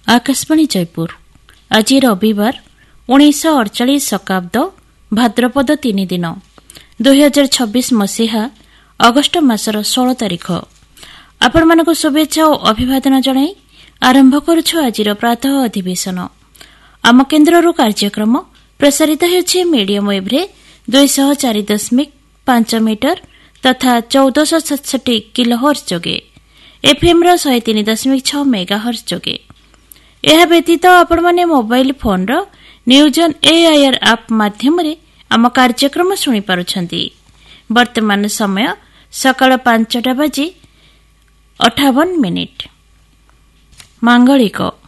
आकाशवाणी जयपुर आज रविवार 1948 शकाब्द भाद्रपद 3 दिन 2026 मसीहा अगस्ट मासर 16 तारिख आपण मानक शुभेच्छा और अभिवादन जणाई आरंभ करुछु आज प्रातः अधिवेशन। आम केन्द्ररू कार्यक्रम प्रसारित होछि मीडियम वेव रे 204.5 मीटर तथा 1467 किलोहर्ट्ज जोगे एफएम 103.6 मेगाहर्ट्ज जोगे। यह व्यतीत आपण माने mobile phone row news on AIR app माध्यम रे आम कार्यक्रम सुनि पारुछंती। वर्तमान समय सकाळ 5:58 मांगलिक